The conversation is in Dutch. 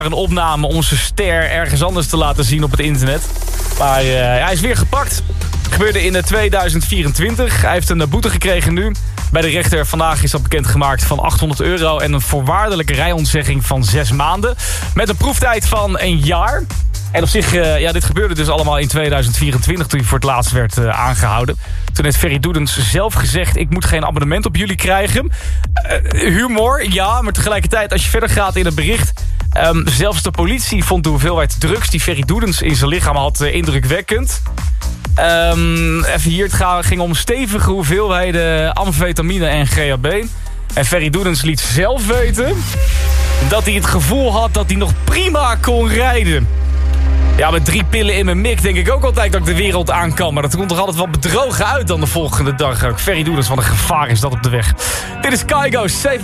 een opname om zijn ster ergens anders te laten zien op het internet. Maar hij is weer gepakt. Gebeurde in 2024. Hij heeft een boete gekregen nu. Bij de rechter vandaag is dat bekendgemaakt van €800 en een voorwaardelijke rijontzegging van 6 maanden. Met een proeftijd van 1 jaar. En op zich, dit gebeurde dus allemaal in 2024 toen hij voor het laatst werd aangehouden. Toen heeft Ferry Doedens zelf gezegd, ik moet geen abonnement op jullie krijgen. Humor, ja, maar tegelijkertijd als je verder gaat in het bericht. Zelfs de politie vond de hoeveelheid drugs die Ferry Doedens in zijn lichaam had indrukwekkend. Even hier, het ging om stevige hoeveelheden amfetamine en GHB. En Ferry Doedens liet zelf weten dat hij het gevoel had dat hij nog prima kon rijden. Ja, met 3 pillen in mijn mik denk ik ook altijd dat ik de wereld aan kan. Maar dat komt toch altijd wel bedrogen uit dan de volgende dag. Ferry Doedens, wat een gevaar is dat op de weg. Dit is Kygo, Save